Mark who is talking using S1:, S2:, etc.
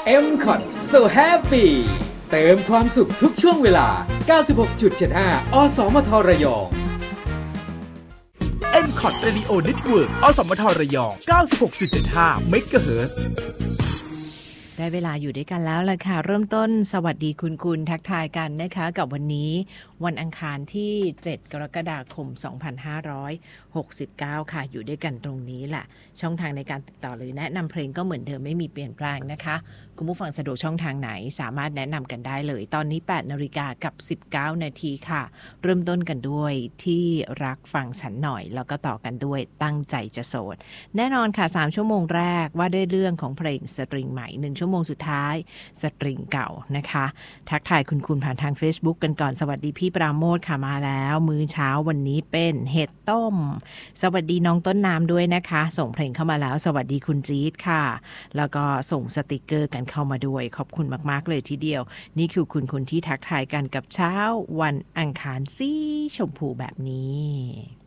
S1: M-Con So Happy เติมความสุขทุกช่วงเวลา 96.75 อสมทระยอง
S2: M-Con Radio Network อสมทระยอง 96.75 MHz
S3: ได้เวลาอยู่ด้วยกันแล้วล่ะค่ะเริ่มต้นสวัสดีคุณทักทายกันนะคะกับวันนี้วันอังคารที่7กรกฎาคม2569ค่ะอยู่ด้วยกันตรงนี้แหละช่องทางในการติดต่อหรือแนะนำเพลงก็เหมือนเดิมไม่มีเปลี่ยนแปลงนะคะคุณผู้ฟังสะดวกช่องทางไหนสามารถแนะนำกันได้เลยตอนนี้ 8:19 นาทีค่ะเริ่มต้นกันด้วยที่รักฟังฉันหน่อยแล้วก็ต่อกันด้วยตั้งใจจะโสดแน่นอนค่ะ3ชั่วโมงแรกว่าด้วยเรื่องของเพลงสตริงใหม่1ชั่วโมงสุดท้ายสตริงเก่านะคะทักทายคุณผ่านทาง Facebook กันก่อนสวัสดีพี่ปราโมทค่ะมาแล้วมื้อเช้าวันนี้เป็นเห็ดต้มสวัสดีน้องต้นน้ำด้วยนะคะส่งเพลงเข้ามาแล้วสวัสดีคุณจี๊ดค่ะแล้วก็ส่งสติกเกอร์กันเข้ามาด้วยขอบคุณมากๆเลยทีเดียวนี่คือคุณที่ทักทายกันกับเช้าวันอังคารสีชมพูแบบนี้